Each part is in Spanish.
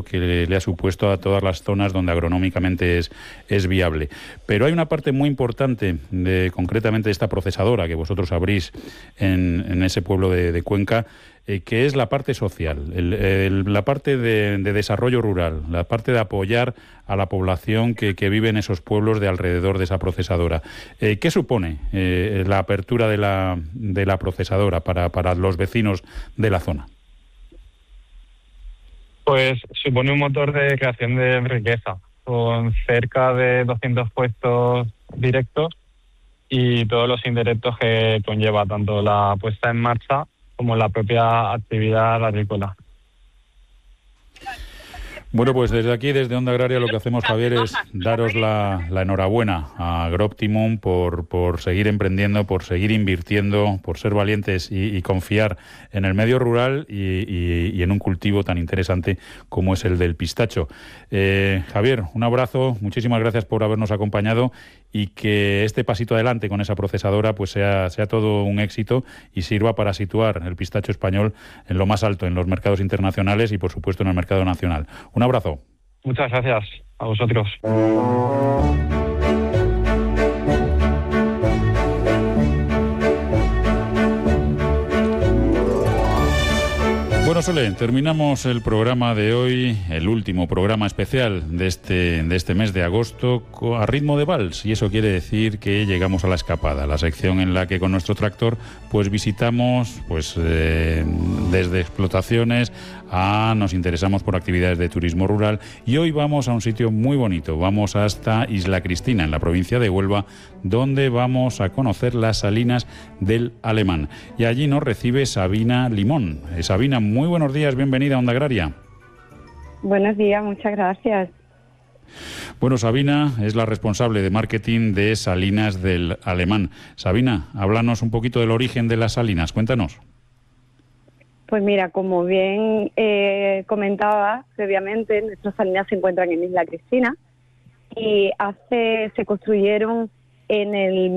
que le ha supuesto a todas las zonas donde agronómicamente es viable. Pero hay una parte muy importante, concretamente de esta procesadora que vosotros abrís en ese pueblo de Cuenca, que es la parte social, la parte de desarrollo rural, la parte de apoyar a la población que vive en esos pueblos de alrededor de esa procesadora. ¿Qué supone la apertura de la procesadora para los vecinos de la zona? Pues supone un motor de creación de riqueza, con cerca de 200 puestos directos y todos los indirectos que conlleva tanto la puesta en marcha como la propia actividad agrícola. Bueno, pues desde aquí, desde Onda Agraria, lo que hacemos, Javier, es daros la enhorabuena a Agroptimum por seguir emprendiendo, por seguir invirtiendo, por ser valientes y confiar en el medio rural y en un cultivo tan interesante como es el del pistacho. Javier, un abrazo, muchísimas gracias por habernos acompañado y que este pasito adelante con esa procesadora pues sea todo un éxito y sirva para situar el pistacho español en lo más alto en los mercados internacionales y, por supuesto, en el mercado nacional. Un abrazo. Muchas gracias a vosotros. Bueno, Sole, terminamos el programa de hoy, el último programa especial de este mes de agosto, a ritmo de vals, y eso quiere decir que llegamos a la escapada, la sección en la que con nuestro tractor pues visitamos desde explotaciones nos interesamos por actividades de turismo rural, y hoy vamos a un sitio muy bonito, vamos hasta Isla Cristina, en la provincia de Huelva, donde vamos a conocer las salinas del Alemán, y allí nos recibe Sabina Limón. Sabina, muy buenos días, bienvenida a Onda Agraria. Buenos días, muchas gracias. Bueno, Sabina es la responsable de marketing de Salinas del Alemán. Sabina, háblanos un poquito del origen de las salinas, cuéntanos. Pues mira, como bien comentaba previamente, nuestras salinas se encuentran en Isla Cristina y se construyeron en el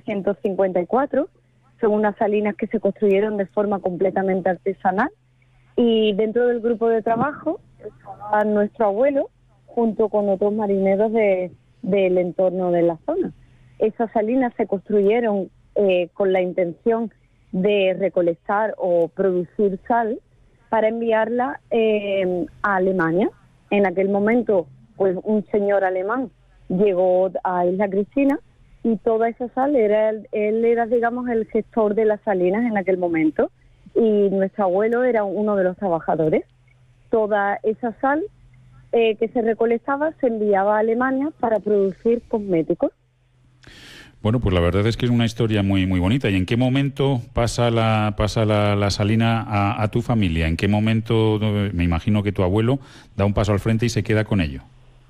1954. Son unas salinas que se construyeron de forma completamente artesanal, y dentro del grupo de trabajo estaba nuestro abuelo junto con otros marineros del entorno de la zona. Esas salinas se construyeron con la intención de recolectar o producir sal para enviarla a Alemania. En aquel momento, pues un señor alemán llegó a Isla Cristina y toda esa sal él era, digamos, el gestor de las salinas en aquel momento, y nuestro abuelo era uno de los trabajadores. Toda esa sal que se recolectaba se enviaba a Alemania para producir cosméticos. Bueno, pues la verdad es que es una historia muy muy bonita. ¿Y en qué momento pasa la salina a tu familia? ¿En qué momento, me imagino que tu abuelo da un paso al frente y se queda con ello?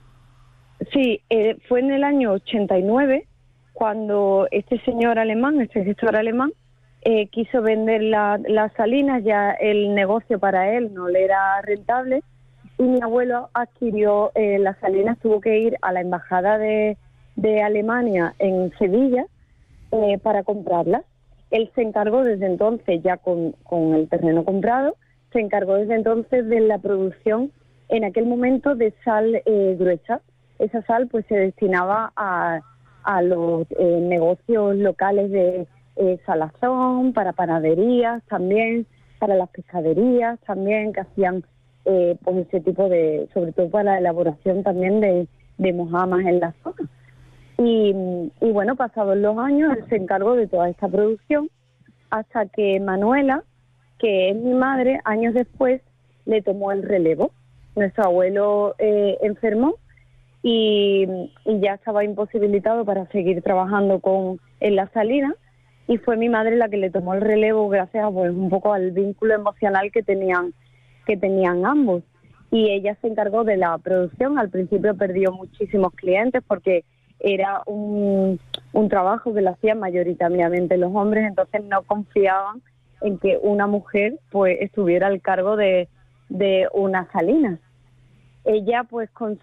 Sí, fue en el año 89 cuando este señor alemán, este gestor alemán, quiso vender las salinas. Ya el negocio para él no le era rentable, y mi abuelo adquirió las salinas. Tuvo que ir a la embajada de Alemania en Sevilla para comprarlas. Él se encargó desde entonces, ya con el terreno comprado, se encargó desde entonces de la producción en aquel momento de sal gruesa. Esa sal pues se destinaba a los negocios locales de salazón, para panaderías también, para las pescaderías también, que hacían pues ese tipo de, sobre todo para la elaboración también de mojamas en la zona. Y bueno, pasados los años, él se encargó de toda esta producción, hasta que Manuela, que es mi madre, años después le tomó el relevo. Nuestro abuelo enfermó y ya estaba imposibilitado para seguir trabajando en la salina, y fue mi madre la que le tomó el relevo, gracias a, pues, un poco al vínculo emocional que tenían ambos. Y ella se encargó de la producción. Al principio perdió muchísimos clientes porque era un trabajo que lo hacían mayoritariamente los hombres, entonces no confiaban en que una mujer pues estuviera al cargo de unas salinas. Ella pues con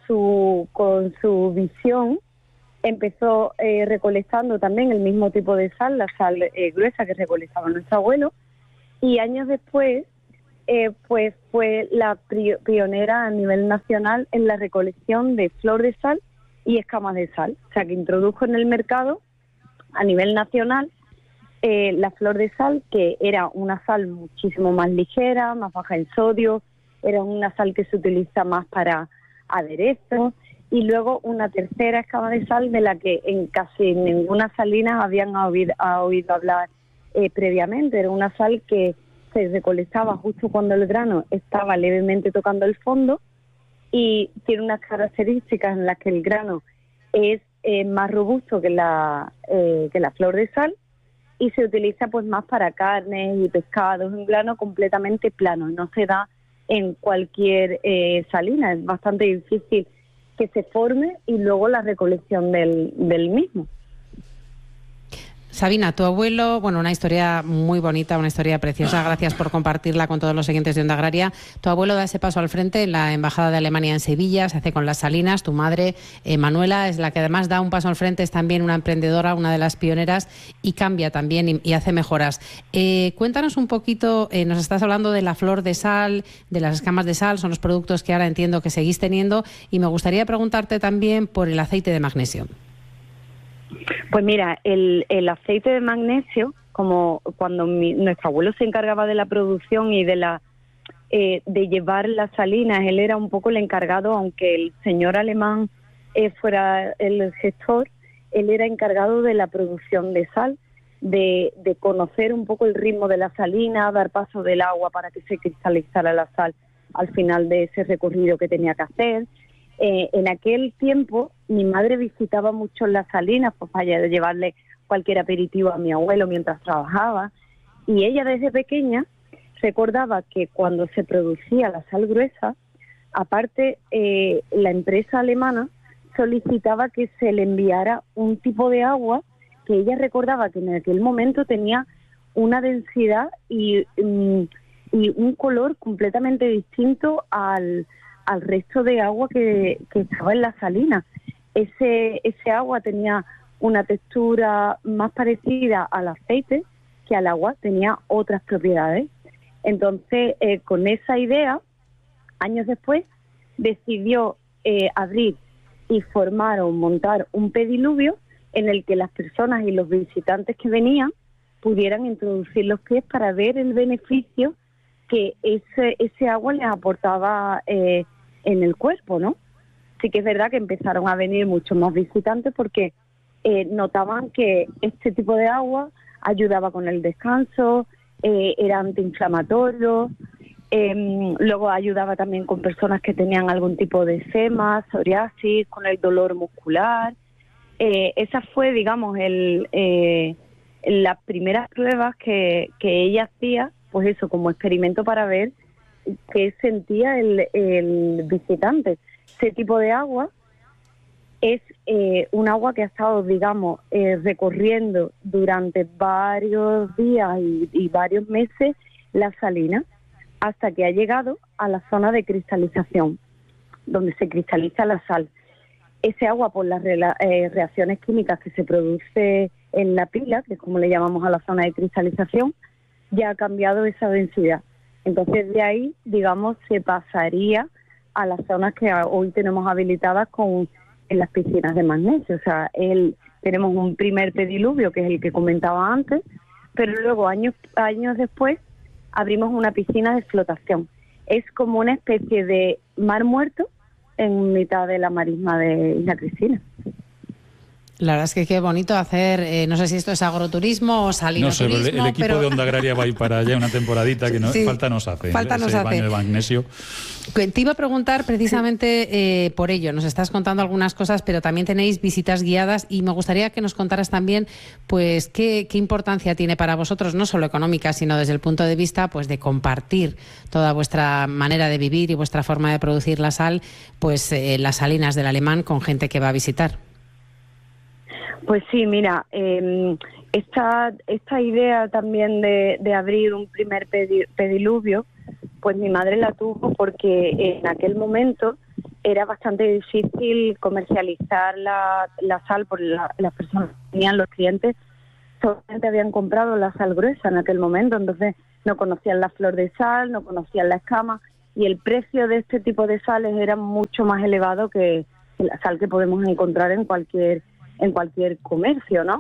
su visión empezó recolectando también el mismo tipo de sal, la sal gruesa que recolectaba nuestro abuelo, y años después pues fue la pionera a nivel nacional en la recolección de flor de sal y escamas de sal. O sea, que introdujo en el mercado a nivel nacional la flor de sal, que era una sal muchísimo más ligera, más baja en sodio, era una sal que se utiliza más para aderezos, y luego una tercera escama de sal de la que en casi ninguna salina habían oído hablar previamente. Era una sal que se recolectaba justo cuando el grano estaba levemente tocando el fondo y tiene unas características en las que el grano es más robusto que la flor de sal, y se utiliza pues más para carnes y pescados. Un grano completamente plano, no se da en cualquier salina, es bastante difícil que se forme, y luego la recolección del mismo. Sabina, tu abuelo, bueno, una historia muy bonita, una historia preciosa, gracias por compartirla con todos los oyentes de Onda Agraria. Tu abuelo da ese paso al frente en la Embajada de Alemania en Sevilla, se hace con las salinas. Tu madre, Manuela, es la que además da un paso al frente, es también una emprendedora, una de las pioneras, y cambia también y hace mejoras. Cuéntanos un poquito, nos estás hablando de la flor de sal, de las escamas de sal, son los productos que ahora entiendo que seguís teniendo, y me gustaría preguntarte también por el aceite de magnesio. Pues mira, el aceite de magnesio, como cuando nuestro abuelo se encargaba de la producción y de llevar las salinas, él era un poco el encargado, aunque el señor alemán fuera el gestor, él era encargado de la producción de sal, de conocer un poco el ritmo de la salina, dar paso del agua para que se cristalizara la sal al final de ese recorrido que tenía que hacer. En aquel tiempo mi madre visitaba mucho las salinas, pues para llevarle cualquier aperitivo a mi abuelo mientras trabajaba, y ella desde pequeña recordaba que cuando se producía la sal gruesa, aparte la empresa alemana solicitaba que se le enviara un tipo de agua que ella recordaba que en aquel momento tenía una densidad y un color completamente distinto al resto de agua que estaba en la salina. Ese agua tenía una textura más parecida al aceite que al agua, tenía otras propiedades. Entonces, con esa idea, años después, decidió abrir y formar o montar un pediluvio en el que las personas y los visitantes que venían pudieran introducir los pies para ver el beneficio que ese agua les aportaba en el cuerpo, ¿no? Sí que es verdad que empezaron a venir muchos más visitantes porque notaban que este tipo de agua ayudaba con el descanso, era antiinflamatorio, luego ayudaba también con personas que tenían algún tipo de eczema, psoriasis, con el dolor muscular. Esa fue, digamos, las primeras pruebas que ella hacía, pues eso, como experimento para ver qué sentía el visitante. Ese tipo de agua es un agua que ha estado, digamos, recorriendo durante varios días y varios meses la salina, hasta que ha llegado a la zona de cristalización, donde se cristaliza la sal. Ese agua, por las reacciones químicas que se produce en la pila, que es como le llamamos a la zona de cristalización, ya ha cambiado esa densidad. Entonces, de ahí, digamos, se pasaría a las zonas que hoy tenemos habilitadas en las piscinas de magnesio. O sea, tenemos un primer pediluvio, que es el que comentaba antes, pero luego, años después, abrimos una piscina de flotación. Es como una especie de mar muerto en mitad de la marisma de Isla Cristina. La verdad es que qué bonito hacer, no sé si esto es agroturismo o salinoturismo. No sé, el equipo de Onda Agraria va a ir para allá una temporadita que sí, falta nos hace. Baño de magnesio. Te iba a preguntar precisamente por ello. Nos estás contando algunas cosas, pero también tenéis visitas guiadas y me gustaría que nos contaras también pues qué importancia tiene para vosotros, no solo económica, sino desde el punto de vista pues de compartir toda vuestra manera de vivir y vuestra forma de producir la sal, pues las salinas del Alemán con gente que va a visitar. Pues sí, mira, esta idea también de abrir un primer pediluvio, pues mi madre la tuvo porque en aquel momento era bastante difícil comercializar la sal por las personas que tenían, los clientes solamente habían comprado la sal gruesa en aquel momento, entonces no conocían la flor de sal, no conocían la escama, y el precio de este tipo de sales era mucho más elevado que la sal que podemos encontrar en cualquier comercio, ¿no?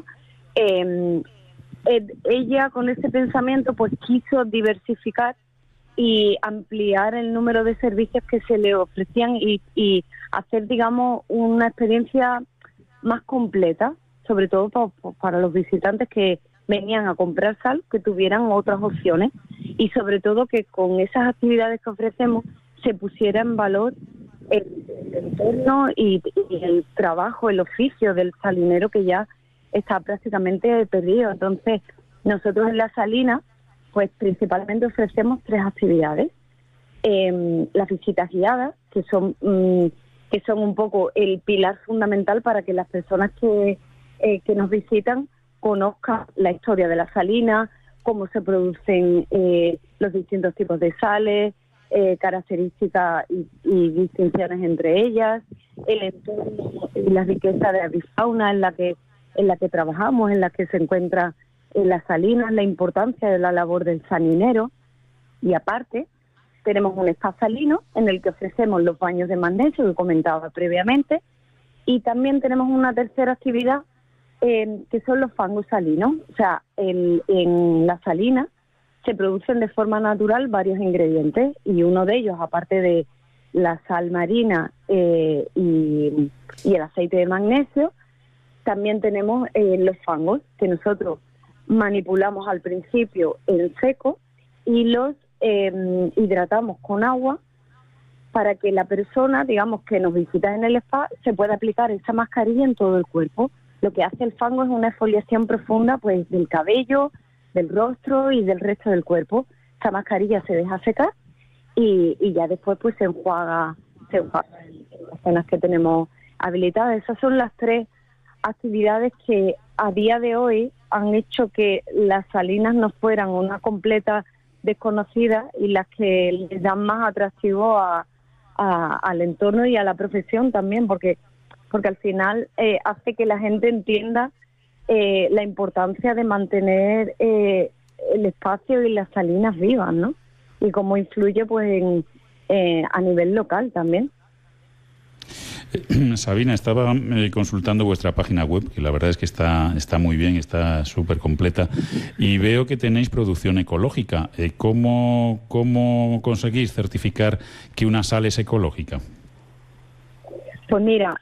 Ella, con ese pensamiento, pues quiso diversificar y ampliar el número de servicios que se le ofrecían y hacer, digamos, una experiencia más completa, sobre todo para los visitantes que venían a comprar sal, que tuvieran otras opciones, y sobre todo que con esas actividades que ofrecemos se pusiera en valor el entorno y el trabajo, el oficio del salinero, que ya está prácticamente perdido. Entonces, nosotros en la salina, pues principalmente ofrecemos 3 actividades. Las visitas guiadas, que son un poco el pilar fundamental para que las personas que nos visitan conozcan la historia de la salina, cómo se producen los distintos tipos de sales, características y distinciones entre ellas, el entorno y la riqueza de avifauna en la que trabajamos, en la que se encuentra en las salinas, la importancia de la labor del salinero. Y aparte, tenemos un spa salino en el que ofrecemos los baños de magnesio que comentaba previamente, y también tenemos una tercera actividad que son los fangos salinos. O sea, en la salina se producen de forma natural varios ingredientes, y uno de ellos, aparte de la sal marina y el aceite de magnesio, también tenemos los fangos, que nosotros manipulamos al principio en seco y los hidratamos con agua para que la persona, digamos, que nos visita en el spa, se pueda aplicar esa mascarilla en todo el cuerpo. Lo que hace el fango es una exfoliación profunda, pues, del cabello, del rostro y del resto del cuerpo. Esa mascarilla se deja secar y ya después pues se enjuaga en las zonas que tenemos habilitadas. Esas son las 3 actividades que a día de hoy han hecho que las salinas no fueran una completa desconocida, y las que les dan más atractivo al entorno y a la profesión también, porque al final hace que la gente entienda la importancia de mantener el espacio y las salinas vivas, ¿no? Y cómo influye pues a nivel local también. Sabina, estaba consultando vuestra página web, que la verdad es que está muy bien, está súper completa, y veo que tenéis producción ecológica. ¿Cómo conseguís certificar que una sal es ecológica? Pues mira,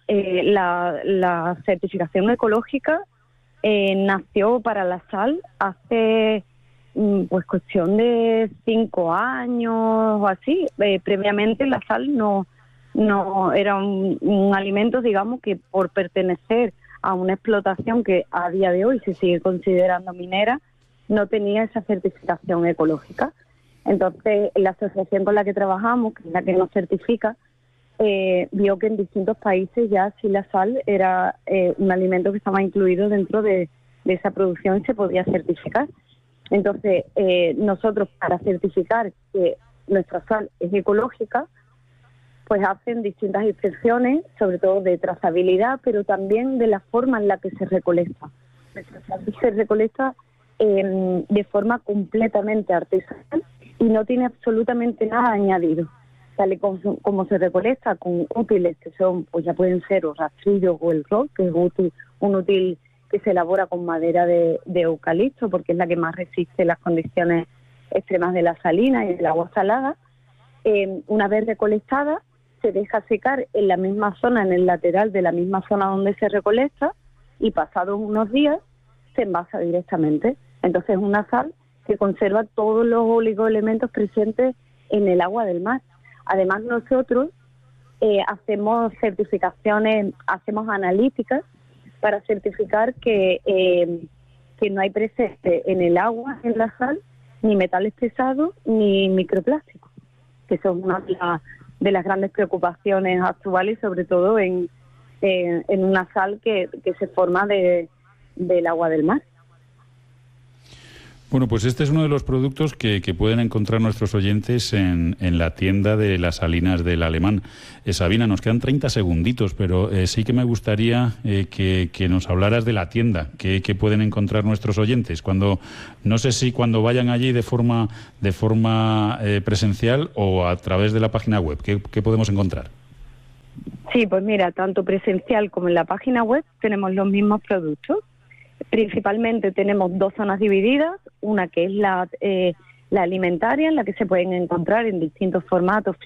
la certificación ecológica nació para la sal hace pues cuestión de 5 años o así. Previamente la sal no era un alimento, digamos, que por pertenecer a una explotación que a día de hoy se sigue considerando minera, no tenía esa certificación ecológica. Entonces, la asociación con la que trabajamos, que es la que nos certifica, vio que en distintos países ya sí la sal era un alimento que estaba incluido dentro de esa producción y se podía certificar. Entonces, nosotros, para certificar que nuestra sal es ecológica, pues hacen distintas inspecciones, sobre todo de trazabilidad, pero también de la forma en la que se recolecta. Nuestra sal se recolecta de forma completamente artesanal y no tiene absolutamente nada añadido. Tal y como se recolecta con útiles que son, pues ya pueden ser los rastrillos o el rock, que es un útil que se elabora con madera de eucalipto, porque es la que más resiste las condiciones extremas de la salina y del agua salada. Una vez recolectada, se deja secar en la misma zona, en el lateral de la misma zona donde se recolecta, y pasados unos días se envasa directamente. Entonces es una sal que conserva todos los oligoelementos presentes en el agua del mar. Además, nosotros hacemos certificaciones, hacemos analíticas para certificar que no hay presente en el agua, en la sal, ni metales pesados ni microplásticos, que son una de las grandes preocupaciones actuales, sobre todo en una sal que se forma del agua del mar. Bueno, pues este es uno de los productos que pueden encontrar nuestros oyentes en la tienda de las Salinas del Alemán. Sabina, nos quedan 30 segunditos, pero sí que me gustaría que nos hablaras de la tienda, que pueden encontrar nuestros oyentes. No sé si cuando vayan allí de forma presencial o a través de la página web, ¿qué podemos encontrar? Sí, pues mira, tanto presencial como en la página web tenemos los mismos productos. Principalmente tenemos 2 zonas divididas, una que es la alimentaria, en la que se pueden encontrar en distintos formatos